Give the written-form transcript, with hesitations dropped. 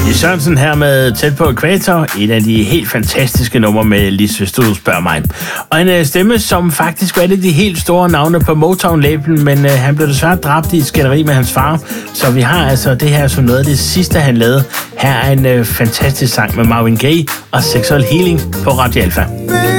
Sørensen her med Tæt på Ækvator, et af de helt fantastiske numre med Lis, hvis du spørger mig. Og en stemme, som faktisk var et af de helt store navne på Motown-labelen, men han blev desværre dræbt i et skænderi med hans far. Så vi har altså det her som noget af det sidste, han lavede. Her er en fantastisk sang med Marvin Gaye og Sexual Healing på Radio Alpha.